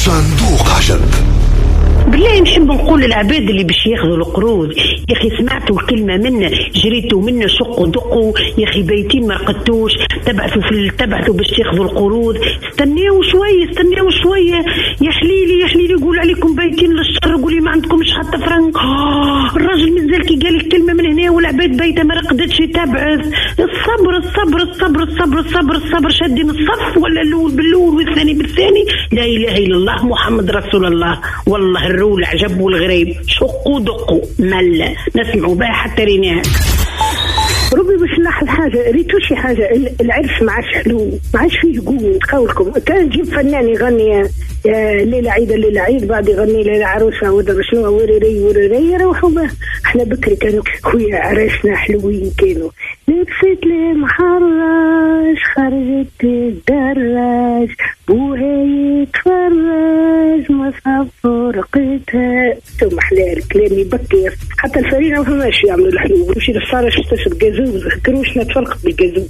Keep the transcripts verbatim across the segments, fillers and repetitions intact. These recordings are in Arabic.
صندوق عجب. بالله نحب نقول للعباد اللي باش ياخذوا القروض، يا اخي سمعتوا الكلمه منا جريتوا منا شقوا دقوا، يا اخي بيتين ما رقدتوش، تبعثوا في تبعثوا باش تاخذوا القروض، استناو شويه استناو شويه يا حليلي يا حليلي يقول عليكم بيتين للشر، قولي ما عندكمش حتى فرنك. آه الراجل مازال كي قال الكلمه من هنا والعباد بيته ما رقدتش تبعث. الصبر الصبر الصبر الصبر الصبر الصبر شادين الصف، ولا الاول بالاول والثاني بالثاني. لا اله الا الله محمد رسول الله. والله الرول العجب والغريب، شقوا دقوا ملا نسمعوا بها حتى ريناها. ربي باش نلاحظ حاجه، ريتو شي حاجه، العرس ما عادش حلو، ما عادش فيه قوه. قولكم كان نجيب فنان يغني يا ليله عيد ليله عيد، بعد يغني ليله عروسه ودر شنو وريري وريري يروحوا به. احنا بكري كانوا خويا عرسنا حلوين، كانوا لبست لي محرج خرجت تدرج بوها يتفرج مصاب فرقتها. ثم احلى الكلام يبكي، حتى الفرينه ما فماش يعملوا الحلو، نمشي للصاله تشتري جازوز، كروش نتفرق بالجازوز.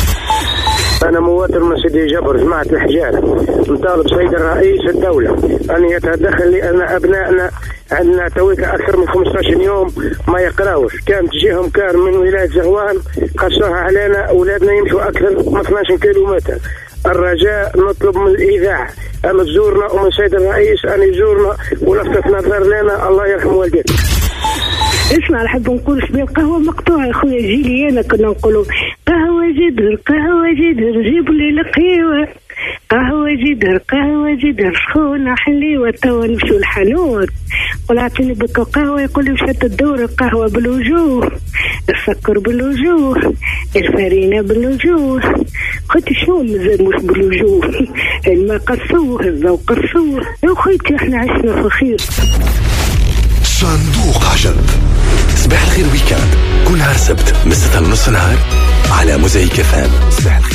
أنا مواطن من سيدي جبر جماعة الحجاز، نطالب سيد الرئيس الدولة أن يتدخل، لأن أبنائنا عندنا تويك أكثر من خمسة عشر يوم ما يقراوش، كان تجيهم كان من ولاية زغوان قصوها علينا، أولادنا يمشوا أكثر من اثني عشر كيلومتر. الرجاء نطلب من الإذاعة أن تزورنا ومن سيد الرئيس أن يزورنا ولفتت نظر لنا، الله يرحم والدينا. اسمع نحب نقول شبيه القهوه مقطوعه يا خويا، جيلي انا كنا نقولوا قهوه جدر قهوه جدر جيب لي القهوه، قهوه جدر قهوه جدر سخونه حليوه. توا نمشوا الحانوت قول اعطيني بك قهوه، يقول لي مشات الدور القهوه بالوجوه، السكر بالوجوه، الفرينه بالوجوه. خوتي شنو مازال مش بالوجوه؟ الماء قصوه الذوق قصوه يا خويتي، احنا عشنا في خير. صندوق عجب. صباح الخير ويكاند كل نهار سبت من ستة ونص نهار على موزايك فام. صباح الخير.